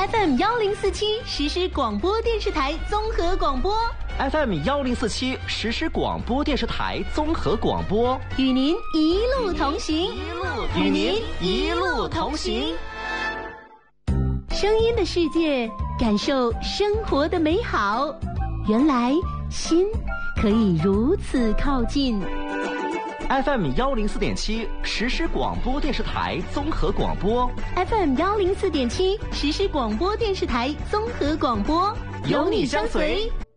FM1047实时广播电视台综合广播 FM1047实时广播电视台综合广播， 与您一路同行， 与您一路同行。 声音的世界，感受生活的美好。原来心可以如此靠近。 FM104.7实时广播电视台综合广播， FM104.7实时广播电视台综合广播， 有你相随，